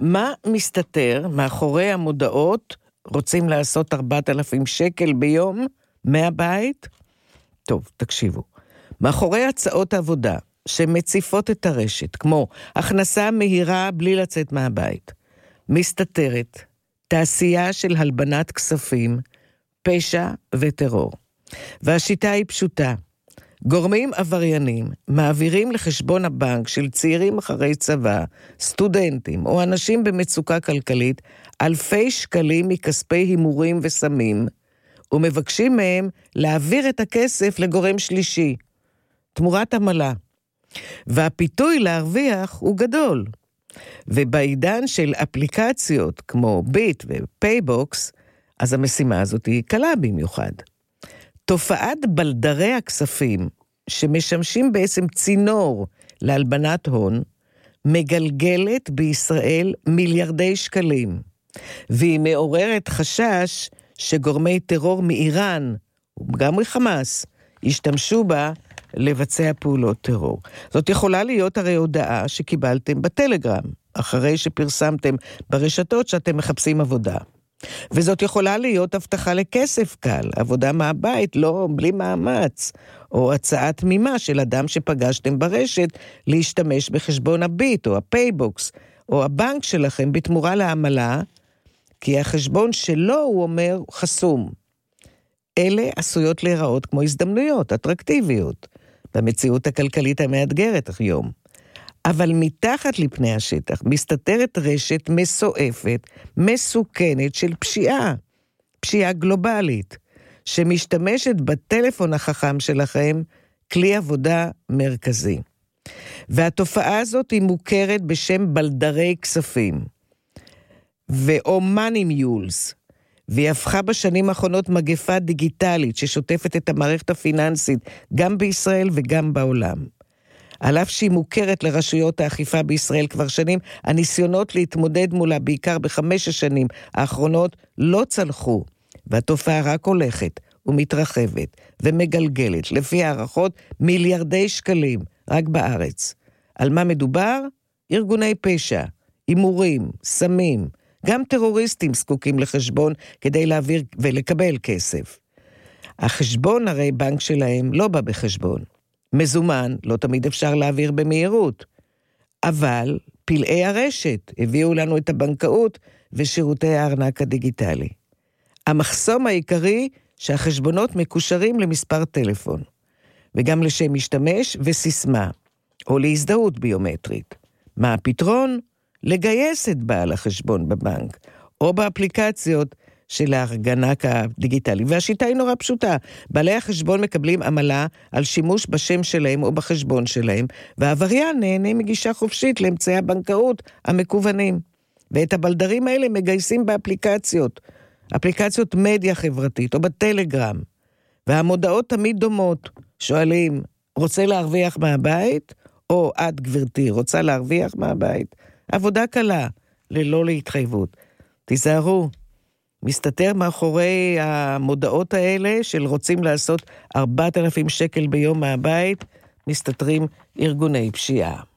מה מסתתר מאחורי המודעות רוצים לעשות 4,000 שקל ביום מהבית? טוב, תקשיבו. מאחורי הצעות עבודה שמציפות את הרשת, כמו הכנסה מהירה בלי לצאת מהבית, מסתתרת תעשייה של הלבנת כספים, פשע וטרור. והשיטה היא פשוטה. גורמים עבריינים מעבירים לחשבון הבנק של צעירים אחרי צבא, סטודנטים או אנשים במצוקה כלכלית, אלפי שקלים מכספי הימורים וסמים, ומבקשים מהם להעביר את הכסף לגורם שלישי, תמורת עמלה. והפיתוי להרוויח הוא גדול. ובעידן של אפליקציות כמו ביט ופייבוקס, אז המשימה הזאת היא קלה במיוחד. תופעת בלדרי הכספים, שמשמשים בעצם צינור להלבנת הון, מגלגלת בישראל מיליארדי שקלים, והיא מעוררת חשש שגורמי טרור מאיראן, וגם מחמאס, ישתמשו בה לבצע פעולות טרור. זאת יכולה להיות הרי הודעה שקיבלתם בטלגרם, אחרי שפרסמתם ברשתות שאתם מחפשים עבודה. וזאת יכולה להיות הבטחה לכסף קל, עבודה מהבית, לא בלי מאמץ, או הצעה תמימה של אדם שפגשתם ברשת להשתמש בחשבון הביט או הפייבוקס או הבנק שלכם בתמורה לעמלה, כי החשבון שלו, הוא אומר, חסום. אלה עשויות להיראות כמו הזדמנויות אטרקטיביות במציאות הכלכלית המאתגרת היום. אבל מתחת לפני השטח מסתתרת רשת מסועפת, מסוכנת של פשיעה גלובלית, שמשתמשת בטלפון החכם שלכם כלי עבודה מרכזי. והתופעה הזאת היא מוכרת בשם בלדרי כספים, או money mules, והיא הפכה בשנים האחרונות מגפה דיגיטלית ששוטפת את המערכת הפיננסית גם בישראל וגם בעולם. על אף שהיא מוכרת לרשויות האכיפה בישראל כבר שנים, הניסיונות להתמודד מולה בעיקר ב5 השנים האחרונות לא צלחו, והתופעה רק הולכת ומתרחבת ומגלגלת, לפי הערכות מיליארדי שקלים, רק בארץ. על מה מדובר? ארגוני פשע, הימורים, סמים, גם טרוריסטים זקוקים לחשבון כדי להעביר ולקבל כסף. החשבון הרי בנק שלהם לא בא בחשבון. מזומן, לא תמיד אפשר להעביר במהירות. אבל פלאי הרשת הביאו לנו את הבנקאות ושירותי הארנק הדיגיטלי. המחסום העיקרי שהחשבונות מקושרים למספר טלפון, וגם לשם משתמש וסיסמה, או להזדהות ביומטרית. מה הפתרון? לגייס את בעל החשבון בבנק, או באפליקציות של הארנק הדיגיטלי. והשיטה היא נורא פשוטה. בעלי החשבון מקבלים עמלה על שימוש בשם שלהם או בחשבון שלהם, והעבריין נהנה מגישה חופשית לאמצעי הבנקאות המקוונים. ואת הבלדרים האלה מגייסים באפליקציות, אפליקציות מדיה חברתית או בטלגרם. והמודעות תמיד דומות. שואלים, רוצה להרוויח מהבית? או את גברתי, רוצה להרוויח מהבית? עבודה קלה, ללא להתחייבות. תיזהרו. מסתתר מאחורי המודעות האלה של רוצים לעשות 4,000 שקל ביום מהבית, מסתתרים ארגוני פשיעה.